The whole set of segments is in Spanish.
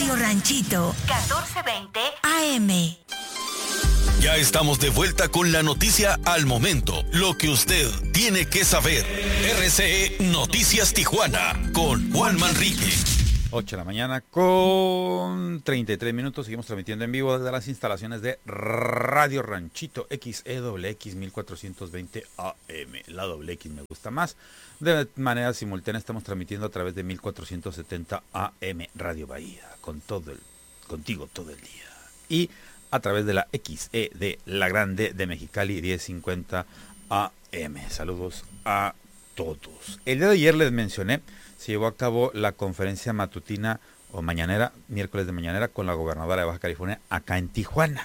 Radio Ranchito, 1420 AM. Ya estamos de vuelta con la noticia al momento, lo que usted tiene que saber. RCE Noticias Tijuana, con Juan Manrique. 8 de la mañana con 33 minutos, seguimos transmitiendo en vivo desde las instalaciones de Radio Ranchito XEWX 1420 AM. La doble X me gusta más. De manera simultánea estamos transmitiendo a través de 1470 AM Radio Bahía, contigo todo el día. Y a través de la XE de La Grande de Mexicali 1050 AM. Saludos a todos. El día de ayer les mencioné, se llevó a cabo la conferencia matutina o mañanera, miércoles de mañanera, con la gobernadora de Baja California acá en Tijuana.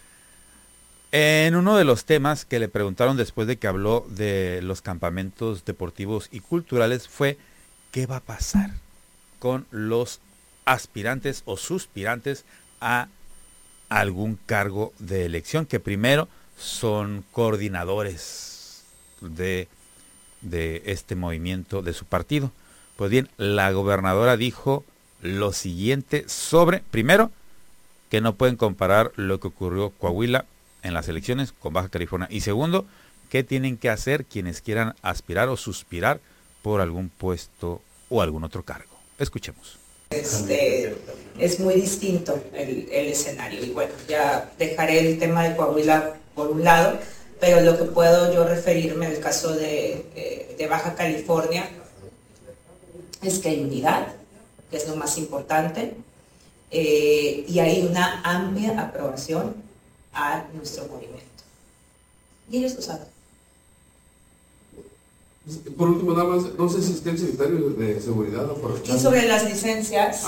En uno de los temas que le preguntaron después de que habló de los campamentos deportivos y culturales fue ¿qué va a pasar con los aspirantes o suspirantes a algún cargo de elección? Que primero son coordinadores de este movimiento de su partido. Pues bien, la gobernadora dijo lo siguiente sobre, primero, que no pueden comparar lo que ocurrió en Coahuila en las elecciones con Baja California. Y segundo, qué tienen que hacer quienes quieran aspirar o suspirar por algún puesto o algún otro cargo. Escuchemos. Es muy distinto el escenario. Y bueno, ya dejaré el tema de Coahuila por un lado, pero lo que puedo yo referirme al caso de Baja California es que hay unidad, que es lo más importante, y hay una amplia aprobación a nuestro movimiento. Y ellos lo saben. Por último, nada más, no sé si está el secretario de Seguridad aprovechando. Y sobre las licencias,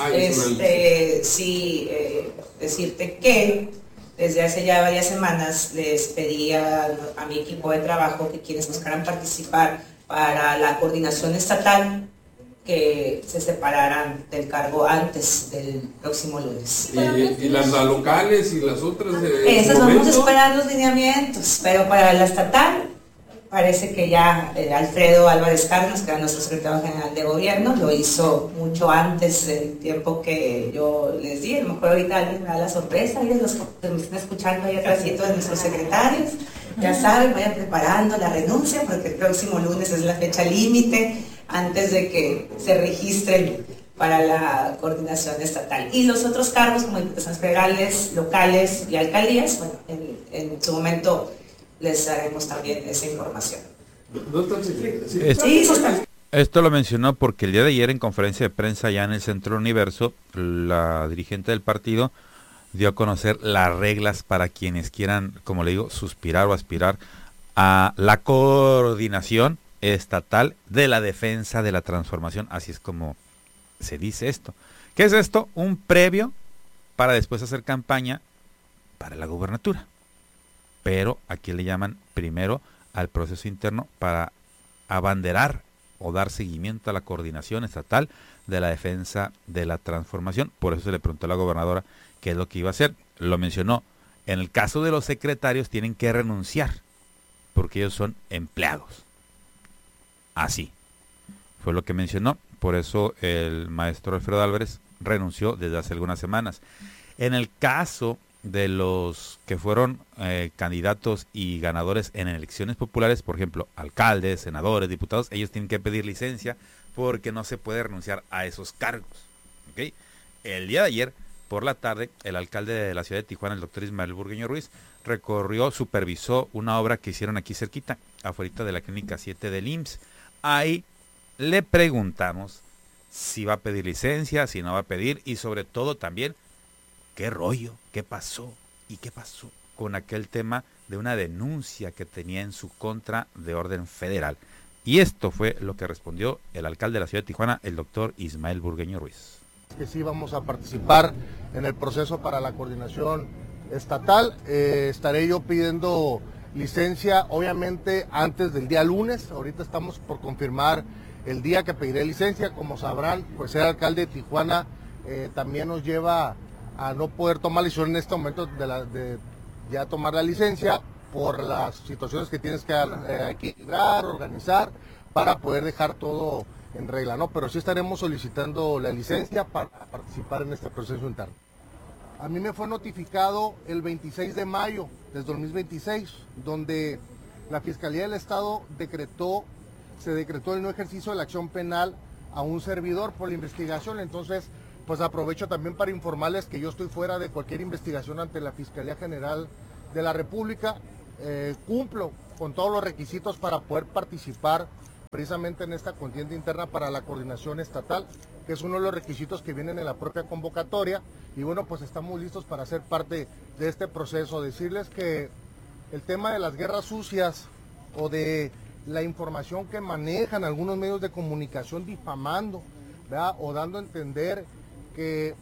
sí, decirte que desde hace ya varias semanas les pedí a mi equipo de trabajo que quienes buscaran participar para la coordinación estatal, que se separaran del cargo antes del próximo lunes. ¿Y las locales y las otras? Esas vamos a esperar los lineamientos, pero para la estatal parece que ya Alfredo Álvarez Cárdenas, que era nuestro secretario general de gobierno, lo hizo mucho antes del tiempo que yo les di. A lo mejor ahorita alguien me da la sorpresa, y de los que me están escuchando ahí atrásito de nuestros secretarios, ya saben, vayan preparando la renuncia, porque el próximo lunes es la fecha límite antes de que se registren para la coordinación estatal. Y los otros cargos, como diputaciones federales, locales y alcaldías, bueno, en su momento les daremos también esa información. ¿No está el secretario? Sí, sí está. Esto lo mencionó porque el día de ayer en conferencia de prensa ya en el Centro Universo, la dirigente del partido dio a conocer las reglas para quienes quieran, como le digo, suspirar o aspirar a la coordinación estatal de la defensa de la transformación. Así es como se dice esto. ¿Qué es esto? Un previo para después hacer campaña para la gubernatura. Pero aquí le llaman primero al proceso interno para abanderar o dar seguimiento a la coordinación estatal de la defensa de la transformación. Por eso se le preguntó a la gobernadora qué es lo que iba a hacer. Lo mencionó. En el caso de los secretarios tienen que renunciar porque ellos son empleados. Así fue lo que mencionó. Por eso el maestro Alfredo Álvarez renunció desde hace algunas semanas. En el caso de los que fueron candidatos y ganadores en elecciones populares, por ejemplo, alcaldes, senadores, diputados, ellos tienen que pedir licencia porque no se puede renunciar a esos cargos. ¿Okay? El día de ayer, por la tarde, el alcalde de la ciudad de Tijuana, el doctor Ismael Burgueño Ruiz, supervisó una obra que hicieron aquí cerquita, afuera de la clínica 7 del IMSS. Ahí le preguntamos si va a pedir licencia, si no va a pedir, y sobre todo también qué rollo, qué pasó con aquel tema de una denuncia que tenía en su contra de orden federal. Y esto fue lo que respondió el alcalde de la ciudad de Tijuana, el doctor Ismael Burgueño Ruiz. Que sí vamos a participar en el proceso para la coordinación estatal. Estaré yo pidiendo licencia, obviamente, antes del día lunes. Ahorita estamos por confirmar el día que pediré licencia. Como sabrán, pues ser alcalde de Tijuana también nos lleva a no poder tomar la decisión en este momento de ya tomar la licencia por las situaciones que tienes que equilibrar, organizar, para poder dejar todo en regla, ¿no? Pero sí estaremos solicitando la licencia para participar en este proceso interno. A mí me fue notificado el 26 de mayo del 2026, donde la Fiscalía del Estado se decretó el no ejercicio de la acción penal a un servidor por la investigación. Entonces, pues aprovecho también para informarles que yo estoy fuera de cualquier investigación ante la Fiscalía General de la República. Cumplo con todos los requisitos para poder participar precisamente en esta contienda interna para la coordinación estatal, que es uno de los requisitos que vienen en la propia convocatoria. Y bueno, pues estamos listos para ser parte de este proceso. Decirles que el tema de las guerras sucias o de la información que manejan algunos medios de comunicación difamando, ¿verdad?, o dando a entender que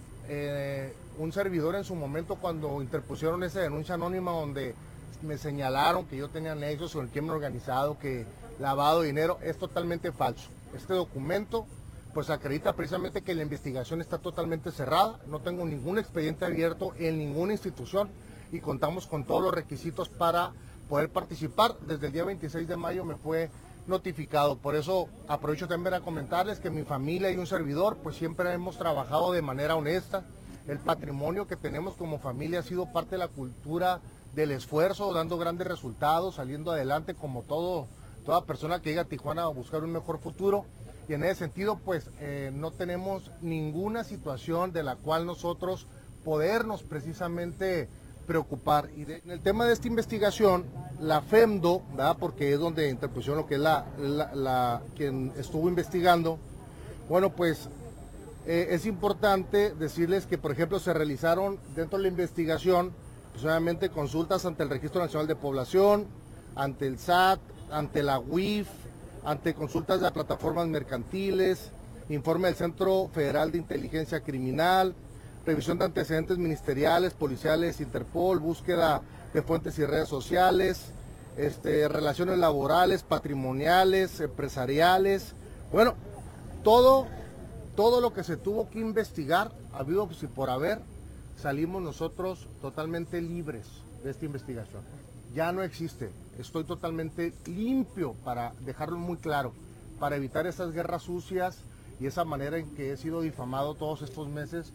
un servidor en su momento, cuando interpusieron esa denuncia anónima donde me señalaron que yo tenía nexos con el crimen organizado, que lavado de dinero, es totalmente falso. Este documento pues acredita precisamente que la investigación está totalmente cerrada, no tengo ningún expediente abierto en ninguna institución y contamos con todos los requisitos para poder participar. Desde el día 26 de mayo me fue notificado, por eso aprovecho también a comentarles que mi familia y un servidor pues siempre hemos trabajado de manera honesta. El patrimonio que tenemos como familia ha sido parte de la cultura del esfuerzo, dando grandes resultados, saliendo adelante como toda persona que llega a Tijuana a buscar un mejor futuro. Y en ese sentido, pues no tenemos ninguna situación de la cual nosotros podernos precisamente preocupar. Y en el tema de esta investigación, la FEMDO, ¿verdad?, porque es donde interpusieron lo que es quien estuvo investigando, bueno, pues es importante decirles que, por ejemplo, se realizaron dentro de la investigación, pues obviamente consultas ante el Registro Nacional de Población, ante el SAT, ante la UIF, ante consultas de plataformas mercantiles, informe del Centro Federal de Inteligencia Criminal, revisión de antecedentes ministeriales, policiales, Interpol, búsqueda de fuentes y redes sociales, relaciones laborales, patrimoniales, empresariales. Bueno, todo lo que se tuvo que investigar, habido y por haber, salimos nosotros totalmente libres de esta investigación. Ya no existe, estoy totalmente limpio, para dejarlo muy claro, para evitar esas guerras sucias y esa manera en que he sido difamado todos estos meses.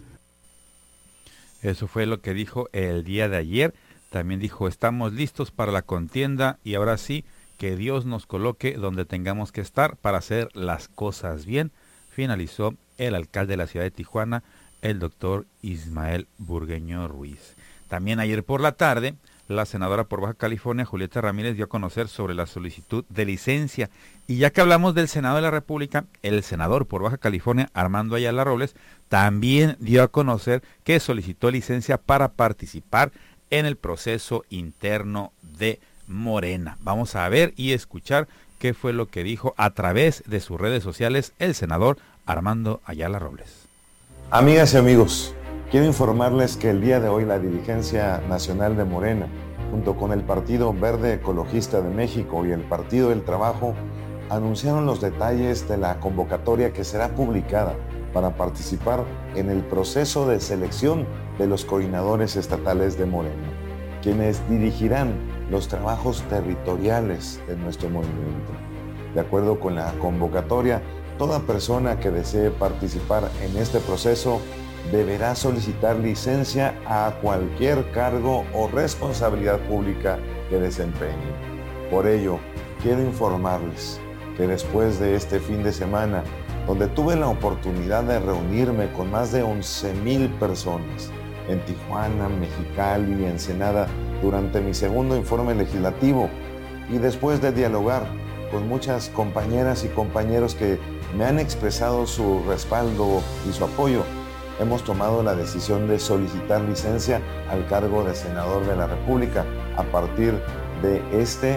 Eso fue lo que dijo el día de ayer. También dijo, estamos listos para la contienda y ahora sí, que Dios nos coloque donde tengamos que estar para hacer las cosas bien, finalizó el alcalde de la ciudad de Tijuana, el doctor Ismael Burgueño Ruiz. También ayer por la tarde, la senadora por Baja California, Julieta Ramírez, dio a conocer sobre la solicitud de licencia. Y ya que hablamos del Senado de la República, el senador por Baja California, Armando Ayala Robles, también dio a conocer que solicitó licencia para participar en el proceso interno de Morena. Vamos a ver y escuchar qué fue lo que dijo a través de sus redes sociales el senador Armando Ayala Robles. Amigas y amigos, quiero informarles que el día de hoy la dirigencia nacional de Morena, junto con el Partido Verde Ecologista de México y el Partido del Trabajo, anunciaron los detalles de la convocatoria que será publicada para participar en el proceso de selección de los coordinadores estatales de Morena, quienes dirigirán los trabajos territoriales de nuestro movimiento. De acuerdo con la convocatoria, toda persona que desee participar en este proceso deberá solicitar licencia a cualquier cargo o responsabilidad pública que desempeñe. Por ello, quiero informarles que después de este fin de semana, donde tuve la oportunidad de reunirme con más de 11,000 personas en Tijuana, Mexicali y Ensenada durante mi segundo informe legislativo, y después de dialogar con muchas compañeras y compañeros que me han expresado su respaldo y su apoyo, hemos tomado la decisión de solicitar licencia al cargo de senador de la República a partir de este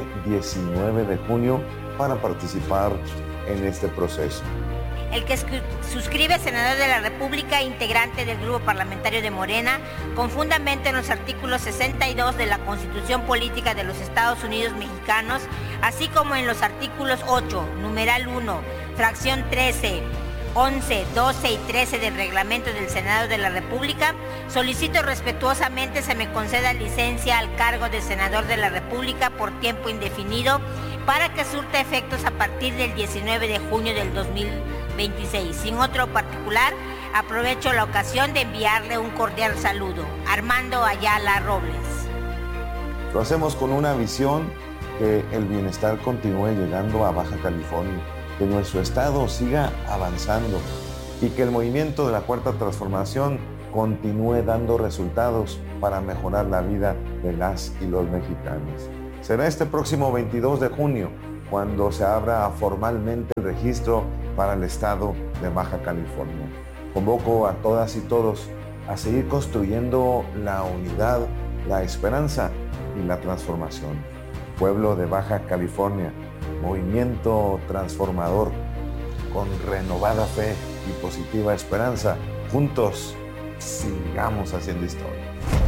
19 de junio para participar en este proceso. El que suscribe senador de la República, integrante del grupo parlamentario de Morena, con fundamento en los artículos 62 de la Constitución Política de los Estados Unidos Mexicanos, así como en los artículos 8, numeral 1, fracción 13, 11, 12 y 13 del reglamento del Senado de la República, solicito respetuosamente se me conceda licencia al cargo de senador de la República por tiempo indefinido para que surta efectos a partir del 19 de junio del 2020 26. Sin otro particular, aprovecho la ocasión de enviarle un cordial saludo. Armando Ayala Robles. Lo hacemos con una visión que el bienestar continúe llegando a Baja California, que nuestro estado siga avanzando y que el movimiento de la Cuarta Transformación continúe dando resultados para mejorar la vida de las y los mexicanos. Será este próximo 22 de junio cuando se abra formalmente el registro para el estado de Baja California. Convoco a todas y todos a seguir construyendo la unidad, la esperanza y la transformación. Pueblo de Baja California, movimiento transformador, con renovada fe y positiva esperanza, juntos sigamos haciendo historia.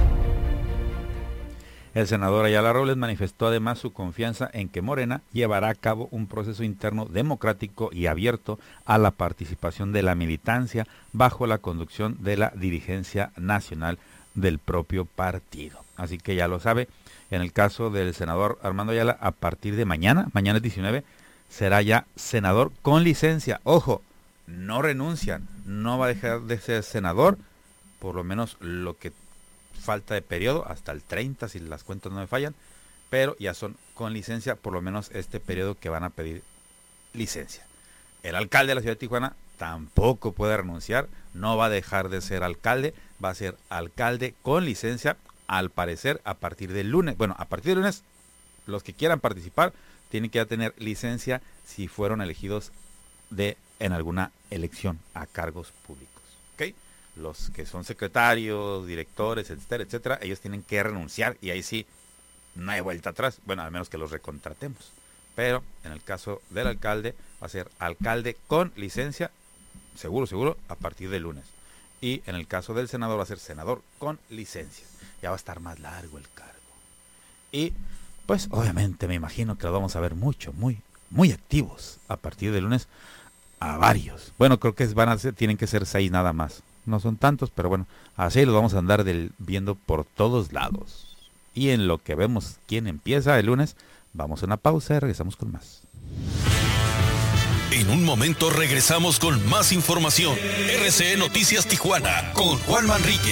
El senador Ayala Robles manifestó además su confianza en que Morena llevará a cabo un proceso interno democrático y abierto a la participación de la militancia bajo la conducción de la dirigencia nacional del propio partido. Así que ya lo sabe, en el caso del senador Armando Ayala, a partir de mañana es 19, será ya senador con licencia. Ojo, no renuncian, no va a dejar de ser senador, por lo menos lo que falta de periodo, hasta el 30 si las cuentas no me fallan, pero ya son con licencia por lo menos este periodo que van a pedir licencia. El alcalde de la ciudad de Tijuana tampoco puede renunciar, no va a dejar de ser alcalde, va a ser alcalde con licencia, al parecer a partir del lunes. Bueno, a partir del lunes los que quieran participar tienen que ya tener licencia si fueron elegidos en alguna elección a cargos públicos, ¿ok? Los que son secretarios, directores, etcétera, etcétera, ellos tienen que renunciar y ahí sí no hay vuelta atrás, bueno, al menos que los recontratemos. Pero en el caso del alcalde va a ser alcalde con licencia, seguro, a partir del lunes. Y en el caso del senador va a ser senador con licencia. Ya va a estar más largo el cargo. Y pues obviamente me imagino que lo vamos a ver muy activos a partir del lunes a varios. Bueno, creo que tienen que ser 6 nada más. No son tantos, pero bueno, así los vamos a andar viendo por todos lados. Y en lo que vemos quién empieza el lunes, vamos a una pausa y regresamos con más. En un momento regresamos con más información. RCE Noticias Tijuana con Juan Manrique.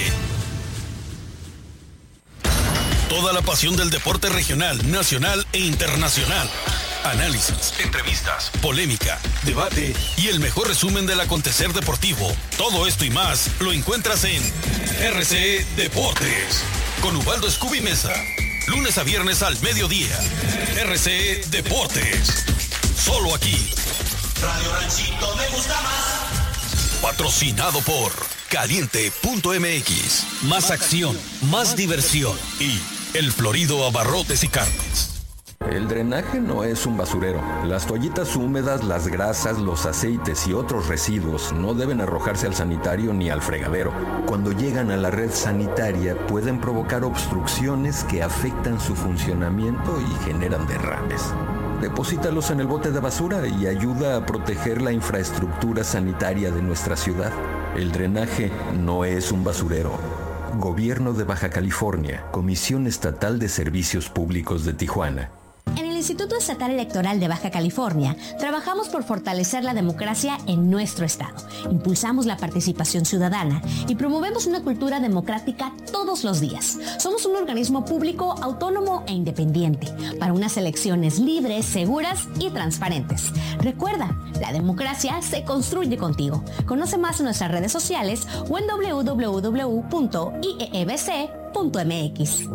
Toda la pasión del deporte regional, nacional e internacional. Análisis, entrevistas, polémica, debate y el mejor resumen del acontecer deportivo. Todo esto y más lo encuentras en RCE Deportes con Ubaldo Scooby Mesa. Lunes a viernes al mediodía. RCE Deportes. Solo aquí. Radio Ranchito me gusta más. Patrocinado por Caliente.mx. Más acción, más diversión y El Florido Abarrotes y Carnes. El drenaje no es un basurero. Las toallitas húmedas, las grasas, los aceites y otros residuos no deben arrojarse al sanitario ni al fregadero. Cuando llegan a la red sanitaria pueden provocar obstrucciones que afectan su funcionamiento y generan derrames. Deposítalos en el bote de basura y ayuda a proteger la infraestructura sanitaria de nuestra ciudad. El drenaje no es un basurero. Gobierno de Baja California, Comisión Estatal de Servicios Públicos de Tijuana. En el Instituto Estatal Electoral de Baja California, trabajamos por fortalecer la democracia en nuestro estado. Impulsamos la participación ciudadana y promovemos una cultura democrática todos los días. Somos un organismo público, autónomo e independiente, para unas elecciones libres, seguras y transparentes. Recuerda, la democracia se construye contigo. Conoce más en nuestras redes sociales o en www.iebc.mx.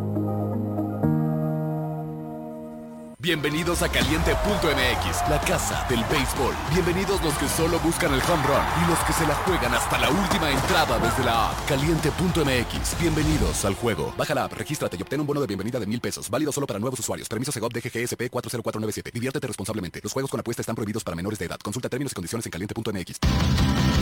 Bienvenidos a Caliente.mx, la casa del béisbol. Bienvenidos los que solo buscan el home run y los que se la juegan hasta la última entrada desde la app. Caliente.mx, bienvenidos al juego. Baja la app, regístrate y obtén un bono de bienvenida de $1,000. Válido solo para nuevos usuarios. Permiso Segov DGGSP 40497. Diviértete responsablemente. Los juegos con apuesta están prohibidos para menores de edad. Consulta términos y condiciones en Caliente.mx.